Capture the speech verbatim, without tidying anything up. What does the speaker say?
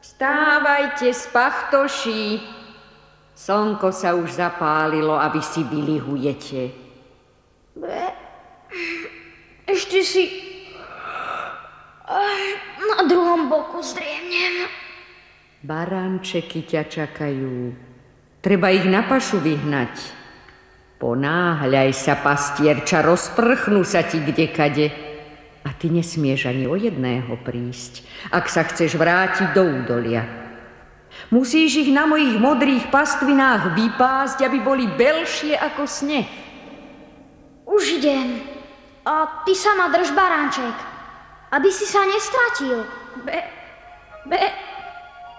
Vstávajte, spachtoši. Slnko sa už zapálilo a vy si vylihujete. Be, ešte si na druhom boku zdriemnem. Baránčeky ťa čakajú. Treba ich na pašu vyhnať. Ponáhľaj sa, pastierča, rozprchnú sa ti kdekade. A ty nesmieš ani o jedného prísť, ak sa chceš vrátiť do údolia. Musíš ich na mojich modrých pastvinách vypásť, aby boli belšie ako sneh. Už idem. A ty sa ma drž, baránček, aby si sa nestratil. Be, be.